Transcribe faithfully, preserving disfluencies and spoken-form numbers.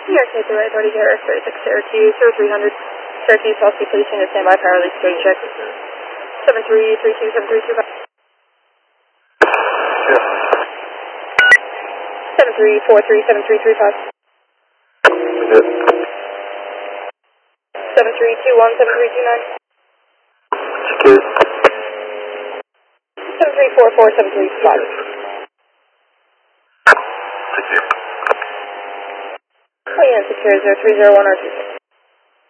New York State Thruway Authority, K R S thirty-six, Syracuse, zero three hundred, Syracuse, Chelsea, station to standby power leak security check. seven three three two seven three two five. seven three four three seven three three five. seven three two one seven three two nine. seven three four four seven three five. Oh yeah, secure zero three zero one or two six.